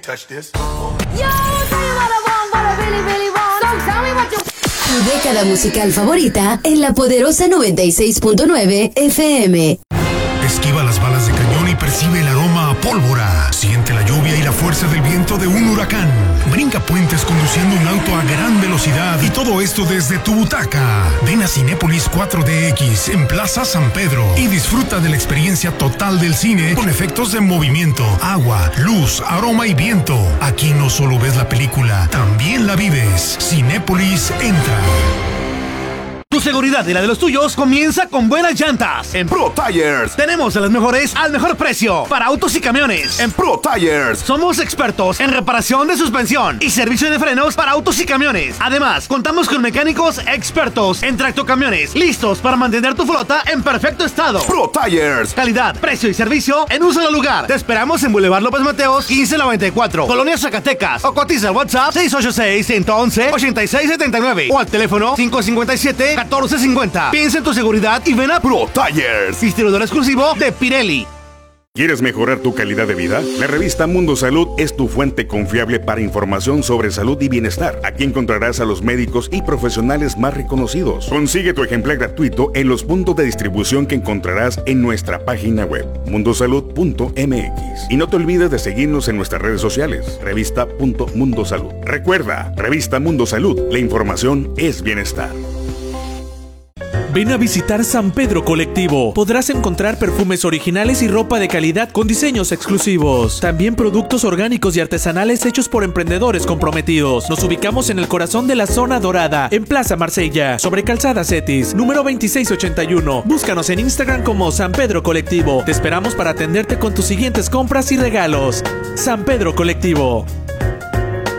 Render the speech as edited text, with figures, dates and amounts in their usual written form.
touch this. Tu década musical favorita en la poderosa 96.9 FM. Esquiva las balas de cañón y percibe el aroma a pólvora. Siente la lluvia y la fuerza del viento de un huracán. Brinca puentes conduciendo un auto a gran velocidad y todo esto desde tu butaca. Ven a Cinépolis 4DX en Plaza San Pedro y disfruta de la experiencia total del cine con efectos de movimiento, agua, luz, aroma y viento. Aquí no solo ves la película, también la vives. Cinépolis entra. Tu seguridad y la de los tuyos comienza con buenas llantas. En Pro Tires tenemos a las mejores al mejor precio para autos y camiones. En Pro Tires Somos expertos en reparación de suspensión y servicio de frenos para autos y camiones. Además, contamos con mecánicos expertos en tractocamiones, listos para mantener tu flota en perfecto estado. Pro Tires, calidad, precio y servicio en un solo lugar. Te esperamos en Boulevard López Mateos 1594, Colonia Zacatecas, o cotiza al WhatsApp 686-111-8679 o al teléfono 557-1450. Piensa en tu seguridad y ven a Pro Tires, distribuidor exclusivo de Pirelli. ¿Quieres mejorar tu calidad de vida? La revista Mundo Salud es tu fuente confiable para información sobre salud y bienestar. Aquí encontrarás a los médicos y profesionales más reconocidos. Consigue tu ejemplar gratuito en los puntos de distribución que encontrarás en nuestra página web, mundosalud.mx. Y no te olvides de seguirnos en nuestras redes sociales, revista.mundosalud. Recuerda, Revista Mundo Salud, la información es bienestar. Ven a visitar San Pedro Colectivo. Podrás encontrar perfumes originales y ropa de calidad con diseños exclusivos. También productos orgánicos y artesanales hechos por emprendedores comprometidos. Nos ubicamos en el corazón de la zona dorada, en Plaza Marsella, sobre Calzada Cetis, número 2681. Búscanos en Instagram como San Pedro Colectivo. Te esperamos para atenderte con tus siguientes compras y regalos. San Pedro Colectivo.